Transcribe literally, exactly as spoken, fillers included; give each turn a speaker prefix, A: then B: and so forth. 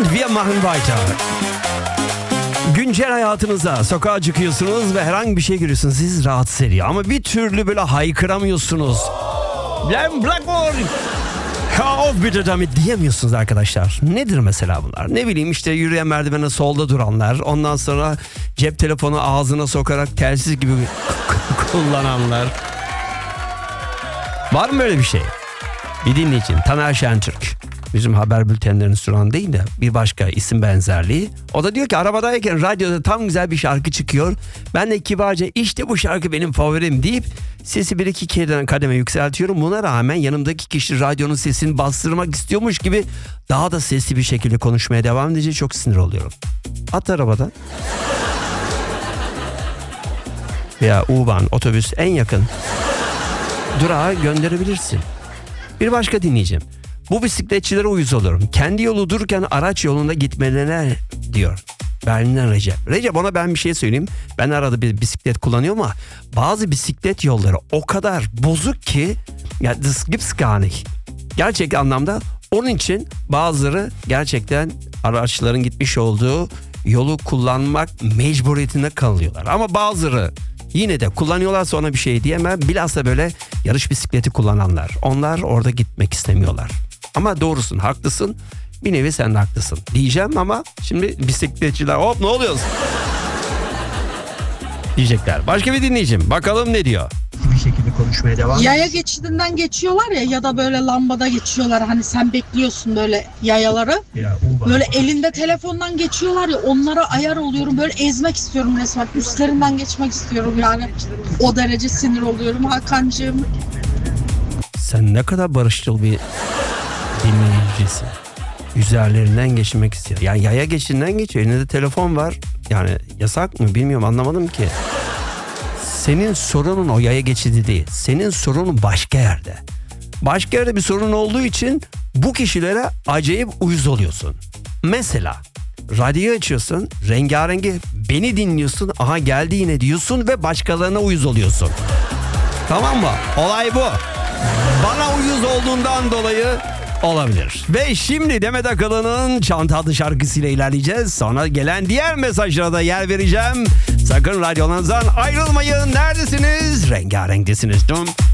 A: Und wir machen weiter. Güncel hayatınıza sokağa çıkıyorsunuz ve herhangi bir şey görüyorsunuz. Sizi rahatsız ediyor ama bir türlü böyle haykıramıyorsunuz. Ben Blackboard. Ya of bitte damit diyemiyorsunuz arkadaşlar. Nedir mesela bunlar? Ne bileyim işte yürüyen merdivene solda duranlar. Ondan sonra cep telefonu ağzına sokarak telsiz gibi kullananlar. Var mı böyle bir şey? Bir dinleyicim Taner Şentürk. Bizim haber bültenlerini sunan değil de bir başka isim benzerliği. O da diyor ki arabadayken radyoda tam güzel bir şarkı çıkıyor. Ben de kibarca işte bu şarkı benim favorim deyip sesi bir iki kere kademe yükseltiyorum. Buna rağmen yanımdaki kişi radyonun sesini bastırmak istiyormuş gibi daha da sesli bir şekilde konuşmaya devam edince çok sinir oluyorum. At arabadan. Veya U-Bahn, otobüs en yakın durağa gönderebilirsin. Bir başka dinleyeceğim. Bu bisikletçilere uyuz olurum. Kendi yolu dururken araç yolunda gitmelerine diyor. Berlin'den Recep. Recep ona ben bir şey söyleyeyim. Ben arada bir bisiklet kullanıyorum ama bazı bisiklet yolları o kadar bozuk ki ya das gibt's gar nicht. Gerçek anlamda onun için bazıları gerçekten araçların gitmiş olduğu yolu kullanmak mecburiyetinde kalıyorlar. Ama bazıları yine de kullanıyorlar, sonra bir şey diyemem. Bilhassa böyle yarış bisikleti kullananlar. Onlar orada gitmek istemiyorlar. Ama doğrusun, haklısın. Bir nevi sen de haklısın diyeceğim ama şimdi bisikletçiler hop ne oluyorsun diyecekler. Başka bir dinleyicim bakalım ne diyor. Bir şekilde konuşmaya devam.
B: Yaya geçidinden geçiyorlar ya ya da böyle lambada geçiyorlar. Hani sen bekliyorsun böyle yayaları.
A: Ya,
B: böyle elinde telefondan geçiyorlar ya, onlara ayar oluyorum. Böyle ezmek istiyorum resmen. Üstlerinden geçmek istiyorum yani. O derece sinir oluyorum Hakan'cığım.
A: Sen ne kadar barışçıl bir dinleyicisin. Üzerlerinden geçmek istiyor. Yani yaya geçidinden geçiyor. Elinde telefon var. Yani yasak mı bilmiyorum, anlamadım ki. Senin sorunun o yaya geçidi değil. Senin sorunun başka yerde. Başka yerde bir sorun olduğu için bu kişilere acayip uyuz oluyorsun. Mesela radyoyu açıyorsun, rengarengi beni dinliyorsun, aha geldi yine diyorsun ve başkalarına uyuz oluyorsun. Tamam mı? Olay bu. Bana uyuz olduğundan dolayı olabilir. Ve şimdi Demet Akalın'ın Çanta adlı şarkısıyla ilerleyeceğiz. Sonra gelen diğer mesajlara da yer vereceğim. Sakın radyolarınızdan ayrılmayın. Neredesiniz? Rengarenktesiniz. Dum.